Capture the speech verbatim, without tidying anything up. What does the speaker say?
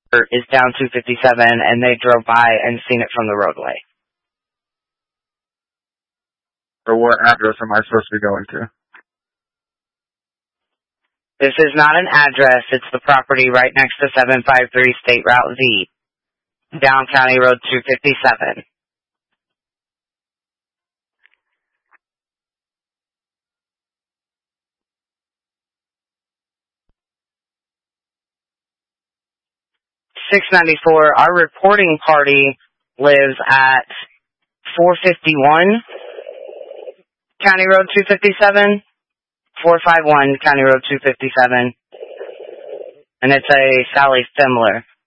is down two fifty-seven, and they drove by and seen it from the roadway. So what address am I supposed to be going to? This is not an address. It's the property right next to seven five three State Route Z, down County Road two fifty-seven. six ninety-four, our reporting party lives at four fifty-one County Road two fifty-seven, four fifty-one County Road two fifty-seven, and it's a Sally Fimler.